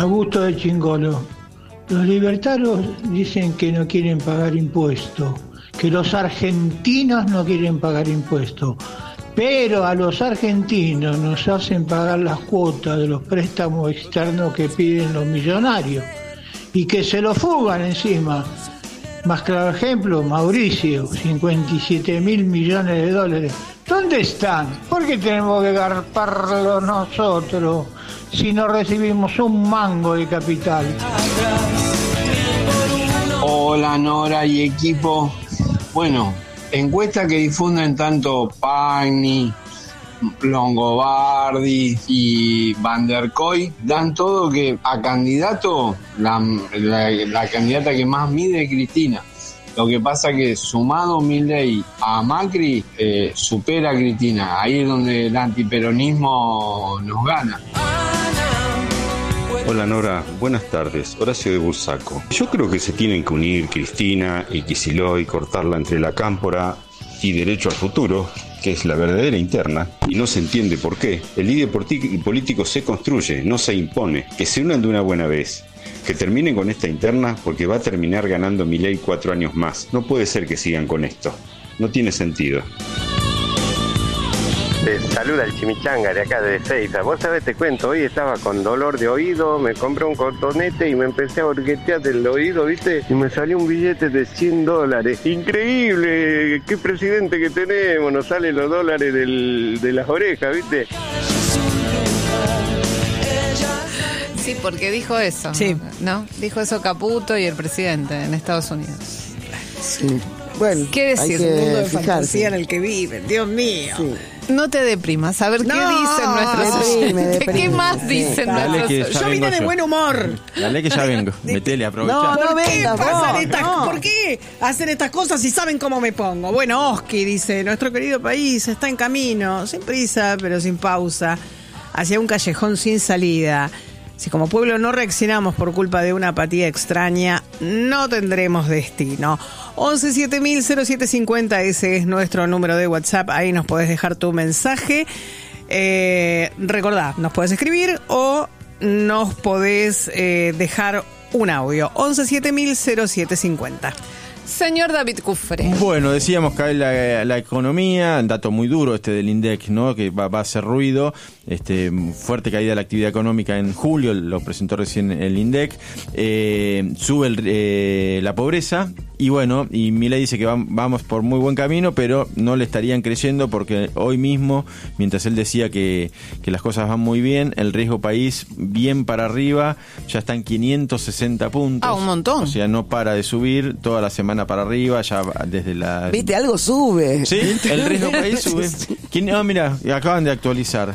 Augusto de Chingolo. Los libertarios dicen que no quieren pagar impuestos, que los argentinos no quieren pagar impuestos, pero a los argentinos nos hacen pagar las cuotas de los préstamos externos que piden los millonarios y que se lo fugan encima. Más claro ejemplo, Mauricio, 57.000 millones de dólares. ¿Dónde están? ¿Por qué tenemos que garparlo nosotros si no recibimos un mango de capital? Hola Nora y equipo. Bueno, encuestas que difunden tanto Pagni, Longobardi y Van der Koy dan todo que a candidato, la candidata que más mide es Cristina. Lo que pasa que sumado Milei a Macri supera a Cristina. Ahí es donde el antiperonismo nos gana. Hola Nora, buenas tardes. Horacio de Bursaco. Yo creo que se tienen que unir Cristina y Kicillof y cortarla entre la cámpora y Derecho al Futuro, que es la verdadera interna, y no se entiende por qué. El líder político se construye, no se impone. Que se unan de una buena vez. Que terminen con esta interna porque va a terminar ganando Milei 4 años más. No puede ser que sigan con esto. No tiene sentido. Saluda el Chimichanga de acá de Ezeiza. Vos sabés, te cuento, hoy estaba con dolor de oído, me compré un cotonete y me empecé a horquetear del oído, ¿viste? Y me salió un billete de $100. ¡Increíble! ¡Qué presidente que tenemos! Nos salen los dólares de las orejas, ¿viste? Sí, porque dijo eso. Sí. ¿No? Dijo eso Caputo y el presidente en Estados Unidos. Sí. Bueno, ¿qué decir? Hay que un mundo de fijarse. Fantasía en el que viven, Dios mío. Sí. No te deprimas, a ver qué dicen nuestros oyentes. ¿Qué más dicen nuestros oyentes? Yo vine de buen humor. Dale que ya vengo, metele, aprovecha. ¿Por qué hacen estas cosas si saben cómo me pongo? Bueno, Oski dice, nuestro querido país está en camino, sin prisa pero sin pausa, hacia un callejón sin salida. Si como pueblo no reaccionamos por culpa de una apatía extraña, no tendremos destino. 11700750, ese es nuestro número de WhatsApp. Ahí nos podés dejar tu mensaje. Recordá, nos podés escribir o nos podés dejar un audio. 11700750. Señor David Cufre. Bueno, decíamos que la economía, un dato muy duro del INDEC, ¿no? Que va a hacer ruido, fuerte caída de la actividad económica en julio, lo presentó recién el INDEC, sube la pobreza. Y bueno, y Milei dice que vamos por muy buen camino, pero no le estarían creyendo porque hoy mismo, mientras él decía que las cosas van muy bien, el riesgo país bien para arriba, ya está en 560 puntos. Ah, un montón. O sea, no para de subir, toda la semana para arriba, ya desde la... ¿Viste? Algo sube. Sí, el riesgo país sube. Mira, acaban de actualizar.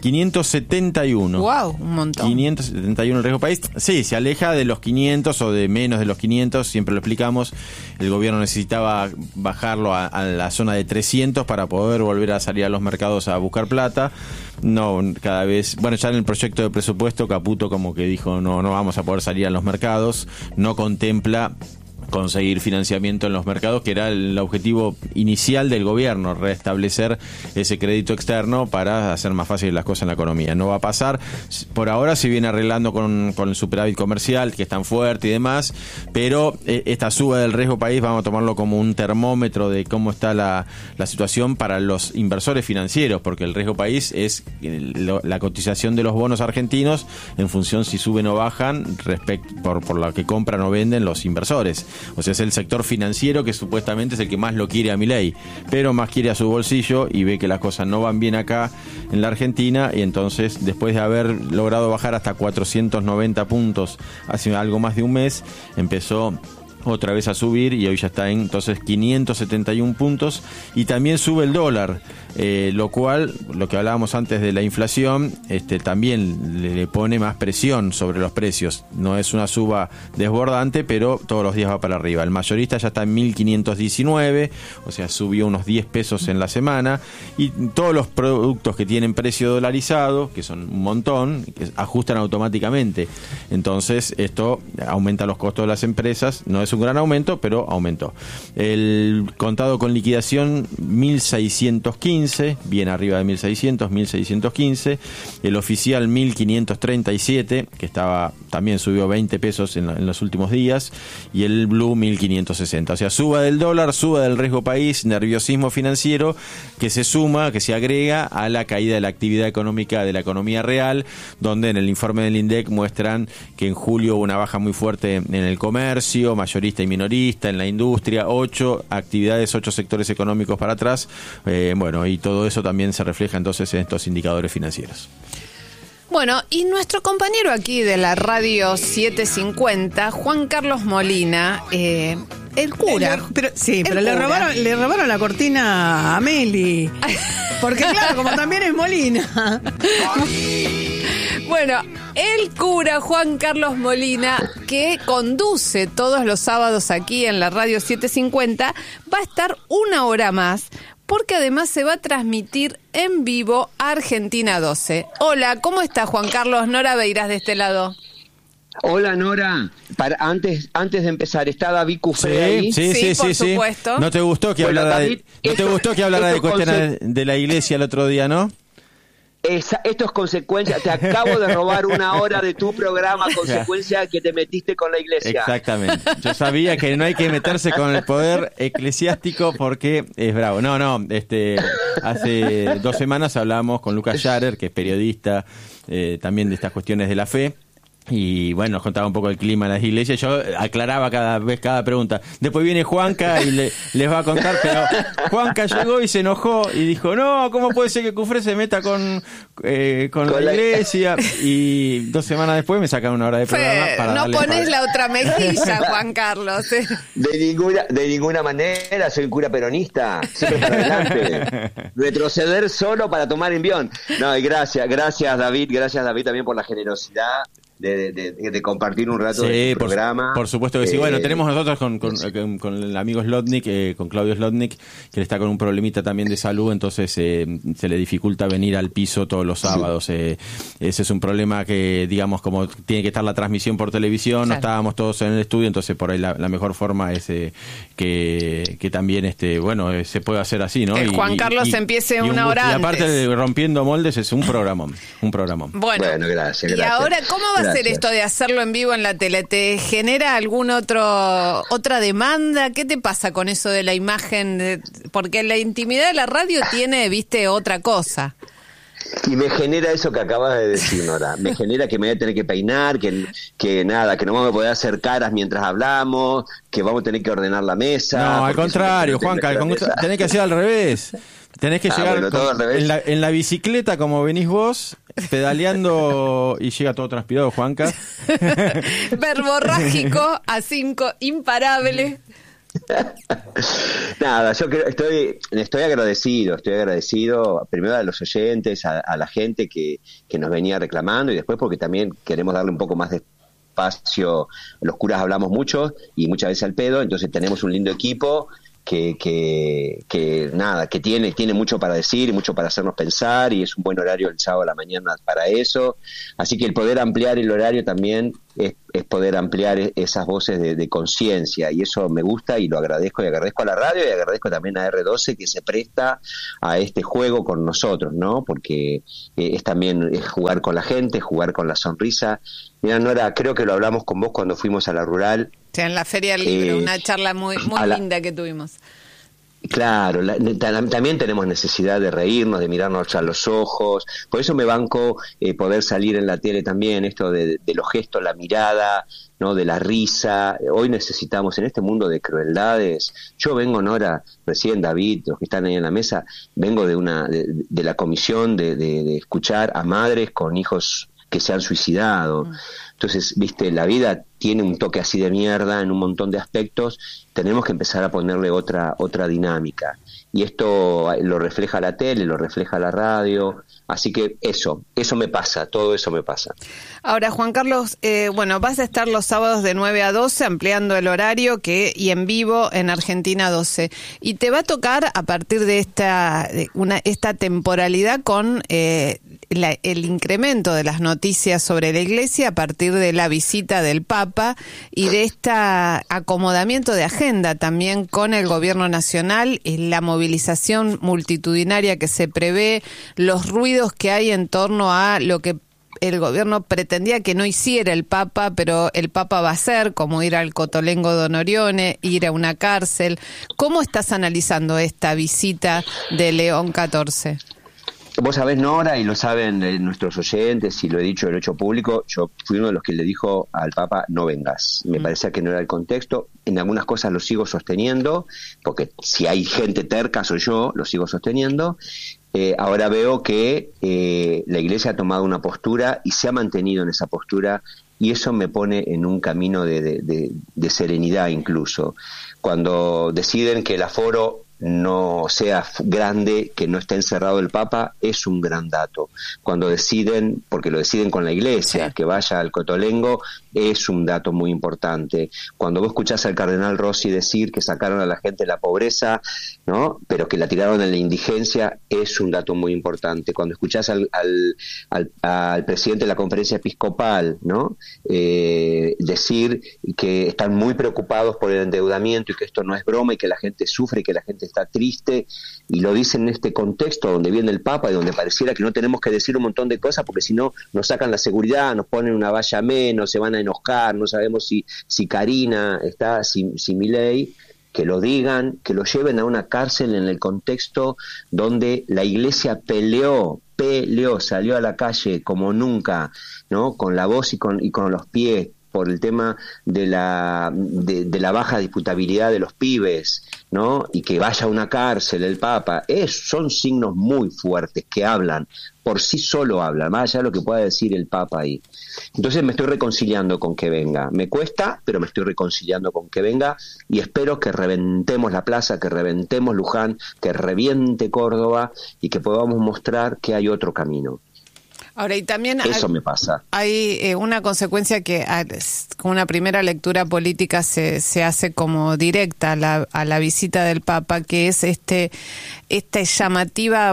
571. Wow, un montón. 571 el riesgo país. Sí, se aleja de los 500 o de menos de los 500, siempre lo explicamos. El gobierno necesitaba bajarlo a la zona de 300 para poder volver a salir a los mercados a buscar plata. No, cada vez, bueno, ya en el proyecto de presupuesto Caputo como que dijo no vamos a poder salir a los mercados, no contempla conseguir financiamiento en los mercados, que era el objetivo inicial del gobierno, restablecer ese crédito externo para hacer más fácil las cosas en la economía. No va a pasar, por ahora se viene arreglando con el superávit comercial, que es tan fuerte y demás, pero esta suba del riesgo país vamos a tomarlo como un termómetro de cómo está la situación para los inversores financieros, porque el riesgo país es la cotización de los bonos argentinos en función si suben o bajan por lo que compran o venden los inversores. O sea, es el sector financiero que supuestamente es el que más lo quiere a Milei, pero más quiere a su bolsillo y ve que las cosas no van bien acá en la Argentina, y entonces después de haber logrado bajar hasta 490 puntos hace algo más de un mes, empezó otra vez a subir y hoy ya está en entonces 571 puntos, y también sube el dólar, lo cual, lo que hablábamos antes de la inflación, también le pone más presión sobre los precios. No es una suba desbordante, pero todos los días va para arriba. El mayorista ya está en 1.519, o sea, subió unos 10 pesos en la semana, y todos los productos que tienen precio dolarizado, que son un montón, que ajustan automáticamente. Entonces esto aumenta los costos de las empresas, no es es un gran aumento, pero aumentó. El contado con liquidación 1.615, bien arriba de 1.615. El oficial 1.537, que también subió 20 pesos en los últimos días. Y el blue 1.560. O sea, suba del dólar, suba del riesgo país, nerviosismo financiero, que se agrega a la caída de la actividad económica de la economía real, donde en el informe del INDEC muestran que en julio hubo una baja muy fuerte en el comercio, mayorista y minorista, en la industria, 8 sectores económicos para atrás, y todo eso también se refleja entonces en estos indicadores financieros. Bueno, y nuestro compañero aquí de la radio 750, Juan Carlos Molina, el cura. Pero le robaron la cortina a Meli. Porque claro, como también es Molina. Bueno, el cura Juan Carlos Molina, que conduce todos los sábados aquí en la radio 750, va a estar 1 hora más, porque además se va a transmitir en vivo Argentina 12. Hola, ¿cómo está Juan Carlos? Nora Beiras de este lado. Hola Nora, antes de empezar, ¿está David Cufré ahí? Sí, por supuesto. ¿No te gustó que hablara de cuestiones de la iglesia el otro día, no? Esto es consecuencia, te acabo de robar 1 hora de tu programa, consecuencia que te metiste con la iglesia. Exactamente, yo sabía que no hay que meterse con el poder eclesiástico porque es bravo. Hace 2 semanas hablamos con Lucas Scharer, que es periodista también de estas cuestiones de la fe. Y bueno, nos contaba un poco el clima en las iglesias. Yo aclaraba cada pregunta. Después viene Juanca y les va a contar, pero Juanca llegó y se enojó y dijo, no, ¿cómo puede ser que Cufré se meta con la iglesia? Y 2 semanas después me sacan 1 hora de programa para no pones la otra mejilla, Juan Carlos. De ninguna manera, soy cura peronista, siempre para adelante. Retroceder solo para tomar envión. No, y gracias David también por la generosidad de compartir un rato de tu programa. Por supuesto que sí. Bueno, tenemos nosotros con el amigo Slotnick, con Claudio Slotnick, que está con un problemita también de salud, entonces se le dificulta venir al piso todos los sábados. Ese es un problema que, digamos, como tiene que estar la transmisión por televisión, claro. No estábamos todos en el estudio, entonces por ahí la mejor forma es que también se puede hacer así, ¿no? Que Juan Carlos empiece 1 hora antes. Y aparte de Rompiendo Moldes es un programón. Bueno, gracias. Y ahora, ¿cómo va a ser esto de hacerlo en vivo en la tele? ¿Te genera otra demanda? ¿Qué te pasa con eso de la imagen? Porque la intimidad de la radio tiene, otra cosa. Y me genera eso que acabas de decir, Nora. Me genera que me voy a tener que peinar, que no vamos a poder hacer caras mientras hablamos, que vamos a tener que ordenar la mesa. No, al contrario, Juanca, tenés que hacer al revés. Tenés que llegar en la bicicleta como venís vos, pedaleando y llega todo transpirado, Juanca. Verborrágico, a 5, imparable. Nada, yo estoy agradecido primero a los oyentes, a la gente que nos venía reclamando, y después porque también queremos darle un poco más de espacio. Los curas hablamos mucho y muchas veces al pedo, entonces tenemos un lindo equipo que tiene mucho para decir y mucho para hacernos pensar, y es un buen horario el sábado a la mañana para eso. Así que el poder ampliar el horario también es poder ampliar esas voces de conciencia, y eso me gusta y lo agradezco, y agradezco a la radio y agradezco también a R12 que se presta a este juego con nosotros, ¿no? Porque es jugar con la gente, jugar con la sonrisa. Mira, Nora, creo que lo hablamos con vos cuando fuimos a la rural. Sí, en la Feria del Libro, una charla muy linda que tuvimos. Claro, también tenemos necesidad de reírnos, de mirarnos a los ojos. Por eso me banco poder salir en la tele también, esto de los gestos, la mirada, ¿no? De la risa. Hoy necesitamos, en este mundo de crueldades. Yo vengo, Nora, recién David, los que están ahí en la mesa, vengo de la comisión de escuchar a madres con hijos que se han suicidado. Entonces, la vida tiene un toque así de mierda en un montón de aspectos. tenemos que empezar a ponerle otra dinámica. Y esto lo refleja la tele, lo refleja la radio, así que eso me pasa, todo eso me pasa. Ahora, Juan Carlos, vas a estar los sábados de 9 a 12 ampliando el horario y en vivo en Argentina 12. Y te va a tocar a partir de esta temporalidad con el incremento de las noticias sobre la Iglesia a partir de la visita del Papa y de este acomodamiento de agenda también con el gobierno nacional, la movilización multitudinaria que se prevé, los ruidos que hay en torno a lo que el gobierno pretendía que no hiciera el Papa, pero el Papa va a hacer, como ir al Cotolengo Don Orione, ir a una cárcel. ¿Cómo estás analizando esta visita de León XIV? Vos sabés, Nora, y lo saben nuestros oyentes, y lo he dicho, lo he hecho público, yo fui uno de los que le dijo al Papa, no vengas. Me parecía que no era el contexto. En algunas cosas lo sigo sosteniendo, porque si hay gente terca, soy yo, lo sigo sosteniendo. Ahora veo que la Iglesia ha tomado una postura y se ha mantenido en esa postura, y eso me pone en un camino de serenidad incluso. Cuando deciden que el aforo no sea grande, que no esté encerrado el Papa, es un gran dato. Cuando deciden, porque lo deciden con la Iglesia, sí, que vaya al Cotolengo, es un dato muy importante. Cuando vos escuchás al cardenal Rossi decir que sacaron a la gente de la pobreza, ¿no?, pero que la tiraron en la indigencia, es un dato muy importante. Cuando escuchás al presidente de la conferencia episcopal, ¿no?, decir que están muy preocupados por el endeudamiento y que esto no es broma y que la gente sufre y que la gente está triste, y lo dicen en este contexto donde viene el Papa y donde pareciera que no tenemos que decir un montón de cosas porque si no nos sacan la seguridad, nos ponen una valla menos, se van a enojar, no sabemos si Karina está, si Milei, que lo digan, que lo lleven a una cárcel en el contexto donde la Iglesia peleó, salió a la calle como nunca, ¿no?, con la voz y con los pies, por el tema de la baja disputabilidad de los pibes, ¿no?, y que vaya a una cárcel el Papa, son signos muy fuertes que hablan, por sí solo hablan, más allá de lo que pueda decir el Papa ahí. Entonces me estoy reconciliando con que venga, me cuesta, pero me estoy reconciliando con que venga, y espero que reventemos la plaza, que reventemos Luján, que reviente Córdoba, y que podamos mostrar que hay otro camino. Ahora, y también eso me pasa. Hay una consecuencia que con una primera lectura política se hace como directa a la visita del Papa, que es esta llamativa,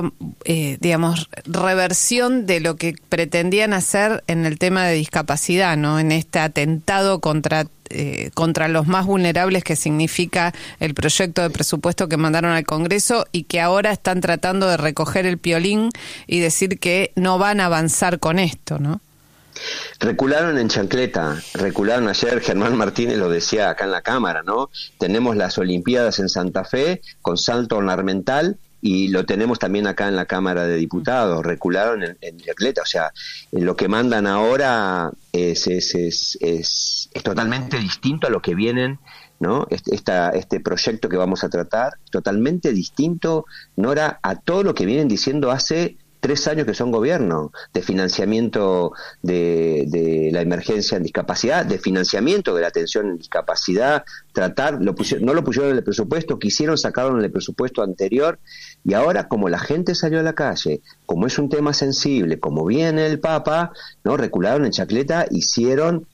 reversión de lo que pretendían hacer en el tema de discapacidad, ¿no?, en este atentado contra los más vulnerables que significa el proyecto de presupuesto que mandaron al Congreso y que ahora están tratando de recoger el piolín y decir que no van a avanzar con esto, ¿no? Recularon en chancleta, recularon ayer, Germán Martínez lo decía acá en la Cámara, ¿no? Tenemos las Olimpiadas en Santa Fe con salto ornamental y lo tenemos también acá en la Cámara de Diputados, recularon en chancleta, o sea, lo que mandan ahora es totalmente distinto a lo que vienen, ¿no? Este proyecto que vamos a tratar, totalmente distinto, Nora, a todo lo que vienen diciendo hace 3 años que son gobierno, de financiamiento de la emergencia en discapacidad, de financiamiento de la atención en discapacidad, no lo pusieron en el presupuesto, quisieron sacarlo en el presupuesto anterior, y ahora como la gente salió a la calle, como es un tema sensible, como viene el Papa, ¿no?, recularon en chancleta, hicieron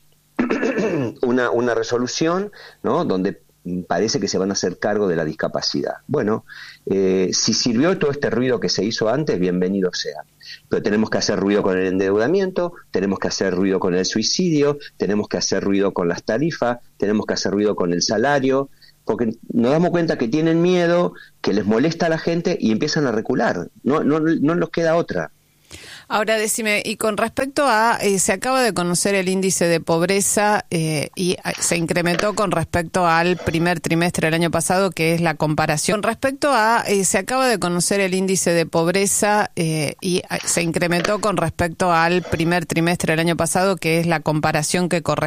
una resolución, ¿no?, donde parece que se van a hacer cargo de la discapacidad. Bueno, si sirvió todo este ruido que se hizo antes, bienvenido sea. Pero tenemos que hacer ruido con el endeudamiento, tenemos que hacer ruido con el suicidio, tenemos que hacer ruido con las tarifas, tenemos que hacer ruido con el salario, porque nos damos cuenta que tienen miedo, que les molesta a la gente y empiezan a recular. No nos queda otra. Ahora decime, y con respecto a, se acaba de conocer el índice de pobreza y se incrementó con respecto al primer trimestre del año pasado, que es la comparación. Con respecto a, se acaba de conocer el índice de pobreza y se incrementó con respecto al primer trimestre del año pasado, que es la comparación que corresponde